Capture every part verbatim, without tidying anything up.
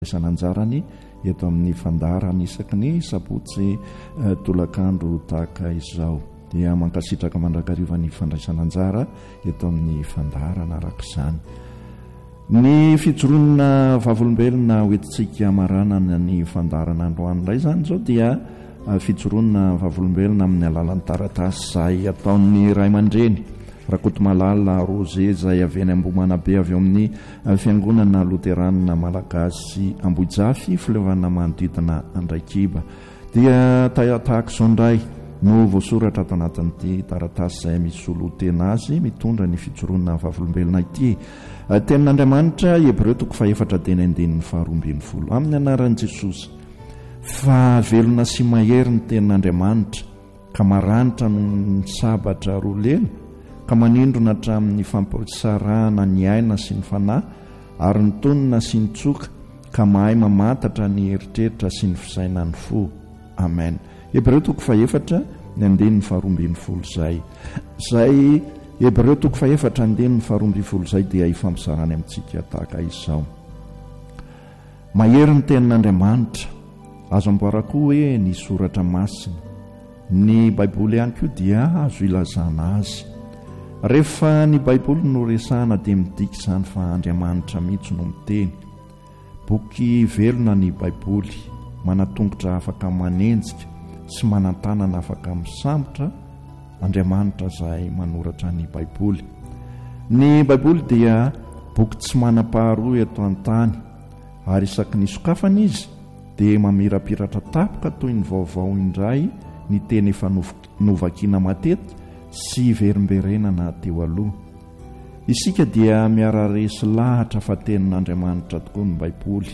isan'anjarany eto amin'ny fandarany isaky ny sabotsy tolakandro tahaka izao dia mankasitraka mandrakariva ny fandraisan'anjara eto amin'ny fandarana arak'izany. Ny fijoroana vavolombelona hoentintsika maranana ny fandarana androan'ilay zany zao dia fijoroana vavolombelona amin'ny alalan'ny taratasy izay ataon'ny ray aman-dreny Rakotomalala Roger izay avy any Ambomanabe avy eo amin'ny fiangonana Loterana Malagasy Amboijafy filevana manodidina Andraikiba dia tahaka izao indray no voasoratra ato anatin'ity taratasy izay misolo tena azy mitondra ny fijoroana vavolombelona ity. Tenin'Andriamanitra Hebreo toko fahaefatra teny andinin'ny faharoa ambin'ny folo amin'ny anaran'i Jesosy fa velona sy mahery ny tenin'Andriamanitra ka maranitra ny sabatra roa lena ka manindrona hatramin'ny fampisarahana ny aina sy ny fanahy ary ny tonina sy ny tsoka ka mahay mamantatra ny eritreritra sy ny fisainan'ny fo. Amen. Hebreo toko fahaefatra ny andinin'ny faharoa ambin'ny folo zay zay Hebreo toko fahaefatra andinin'ny faharoa ambin'ny folo zay dia ifampisarany amintsika tahaka izao. Mahery ny tenin'Andriamanitra azo amboarako hoe ny soratra masina, ny baiboly ihany koa dia azo ilazana azy. Rehefa ny baiboly no resahana dia midika izany fa Andriamanitra mihitsy no miteny. Boky velona ny baiboly, manatongotra afaka manenjika sy manantanana afaka misambotra Andriamanitra izay manoratra ny baiboly. Ny baiboly dia boky tsy manam-paharoa eto an-tany ary isaky ny sokafana izy dia mamirapiratra tapoka toy ny vaovao indray ny teny efa novakiana matetika sy verimberenana teo aloha. Isika dia miara-resy lahatra fa tenin'Andriamanitra tokoa ny baiboly.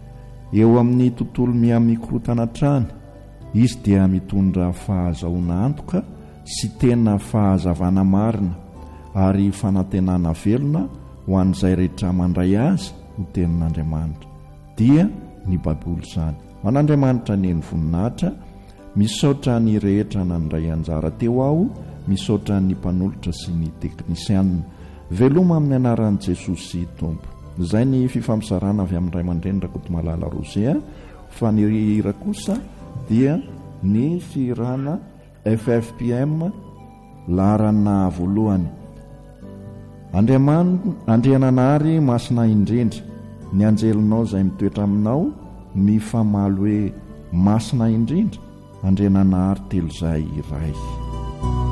Eo amin'ny tontolo miamikorotana trany, izy dia mitondra fahazahoana antoka sy tena fahazavana marina ary fanantenana velona ho an'izay rehetra mandray azy ho tenin'Andriamanitra dia ny baiboly izany. Man'Andriamanitra ny eny voninahitra, misaotra ny rehetra nandray anjara teo aho, misaotra ny mpanolotra sy ny teknisianina. Veloma amin'ny anaran'i Jesosy Tompo. Izay ny fifampisarana avy amin'ny ray aman-dreny Rakotomalala Roger, fa ny hira kosa dia ny firana F F P M larana voalohany. Andriananary masina indrindra, ny anjelinao izay mitoetra aminao mifamaly hoe masina indrindra, andriananary telo izay iray.